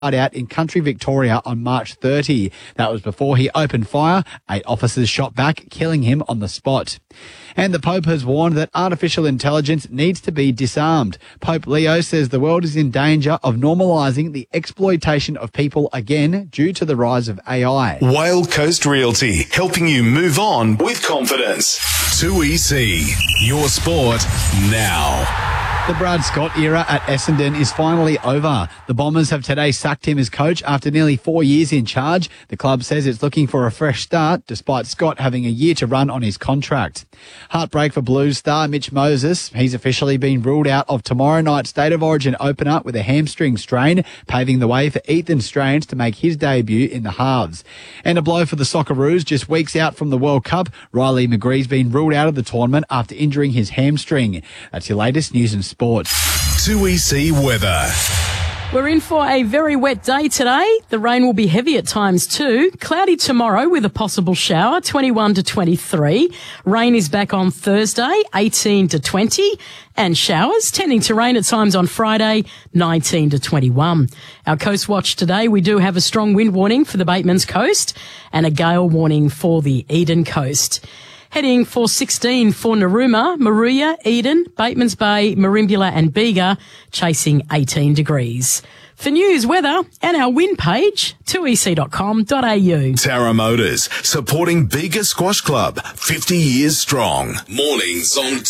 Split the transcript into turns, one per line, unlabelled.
out in country Victoria on March 30. That was before he opened fire. 8 officers shot back, killing him on the spot. And the Pope has warned that artificial intelligence needs to be disarmed. Pope Leo says the world is in danger of normalising the exploitation of people again due to the rise of AI.
Whale Coast Realty, helping you move on with confidence. 2EC, your sport now.
The Brad Scott era at Essendon is finally over. The Bombers have today sacked him as coach after nearly 4 years in charge. The club says it's looking for a fresh start, despite Scott having a year to run on his contract. Heartbreak for Blues star Mitch Moses. He's officially been ruled out of tomorrow night's State of Origin opener with a hamstring strain, paving the way for Ethan Strange to make his debut in the halves. And a blow for the Socceroos. Just weeks out from the World Cup, Riley McGree's been ruled out of the tournament after injuring his hamstring. That's your latest news and sport.
2EC weather.
We're in for a very wet day today. The rain will be heavy at times too. Cloudy tomorrow with a possible shower, 21 to 23. Rain is back on Thursday, 18 to 20. And showers tending to rain at times on Friday, 19 to 21. Our Coast Watch today, we do have a strong wind warning for the Batemans Coast and a gale warning for the Eden Coast. Heading for 16 for Narooma, Maruya, Eden, Batemans Bay, Merimbula and Bega, chasing 18 degrees. For news, weather and our wind page, 2ec.com.au.
Tara Motors, supporting Bega Squash Club, 50 years strong. Mornings on